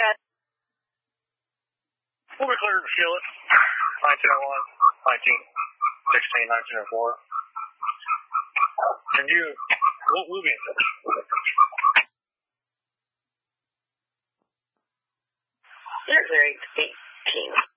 got. We'll be cleared to seal it. 1901, 1916, 1904. And we'll be in touch. You're very sweet, King.